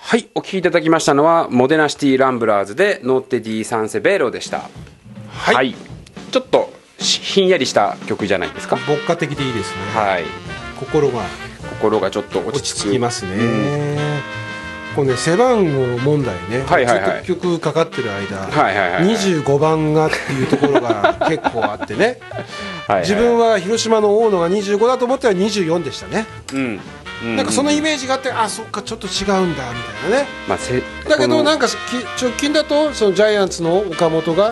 はい、お聴きいただきましたのはモデナシティランブラーズでノッテディサンセベロでした。 はい、 はい、ちょっとひんやりした曲じゃないですか。 牧歌的でいいですね。 はい、 心がちょっと落ち着きますね。これね、背番号問題ね、 はいはいはい、 ずっと曲かかってる間、 はいはいはいはい、 25番がっていうところが結構あってねはい、自分は広島の大野が25だと思ったら24でしたね。なんかそのイメージがあって、あ、そっか、ちょっと違うんだみたいなね、だけどなんか直近だとそのジャイアンツの岡本が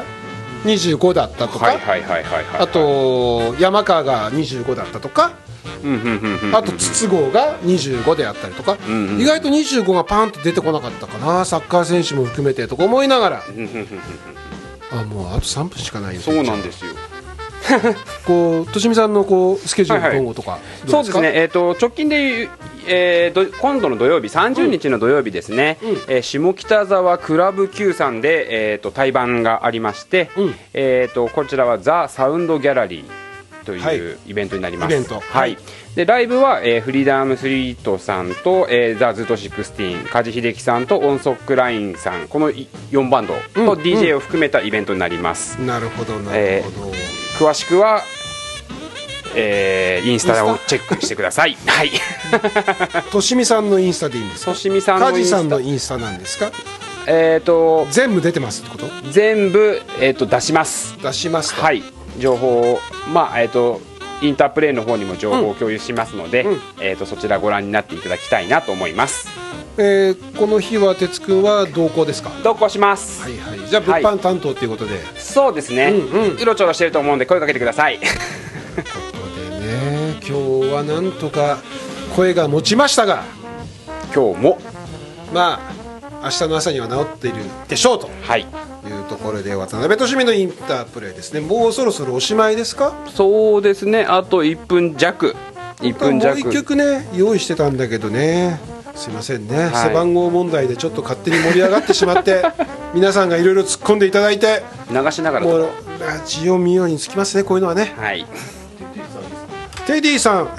25だったとか、あと山川が25だったとか、あと筒香が25であったりとか、意外と25がパンと出てこなかったかな、サッカー選手も含めてとか思いながらあ、もうあと3分しかないよ。 そうなんですよこうとしみさんのこうスケジュール今後とかどうですか？ そうですね、直近で今度の土曜日30日の土曜日ですね、下北沢クラブ Q さんで、対バンがありまして、こちらはザ・サウンドギャラリーというイベントになります。はい、でライブは、フリーダムスリートさんと、ザ・ズート16、梶秀樹さんとオンソックラインさん、この4バンドと DJ を含めたイベントになります。 なるほどなるほど、 詳しくは、インスタをチェックしてください。はい。 としみさんのインスタでいいんですか？ としみさんのインスタ。 梶さんのインスタなんですか？全部出てますってこと？ 全部、出します。 出しますと。 はい。情報を、インタープレイの方にも情報を共有しますので、そちらご覧になっていただきたいなと思います。 この日は哲くんは同行ですか？ 同行します。 はいはい。じゃあ物販担当ということで、 そうですね、うろちょろしてると思うんで声かけてください。 ここでね、今日はなんとか声が持ちましたが、 今日もまあ明日の朝には治っているでしょうと、はい、いうところで渡辺俊美のインタープレイですね。もうそろそろおしまいですか？ そうですね、あと1分弱。 もう1曲ね用意してたんだけどね、すいませんね、背番号問題でちょっと勝手に盛り上がってしまって皆さんがいろいろ突っ込んでいただいて流しながらもうラジオ見ようにつきますね、こういうのはね。 はい。 テディさん、もう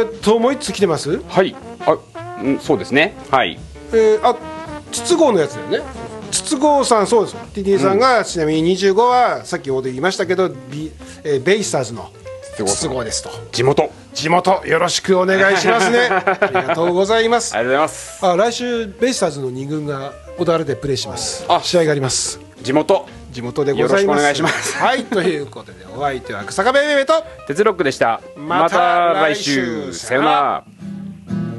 1つ来てます。 はい。そうですね。はい。 筒香のやつだよね。筒香さん、そうです。テディさんが、ちなみに25はさっきほど言いましたけど、ベイスターズの筒香ですと。地元よろしくお願いしますね。ありがとうございます。 ありがとうございます。 来週ベイスターズの2軍が小田原でプレーします。試合があります。 地元でございます。よろしくお願いします。 はい、ということでお相手は日下部ベベと鉄ロックでした。また来週、さよなら。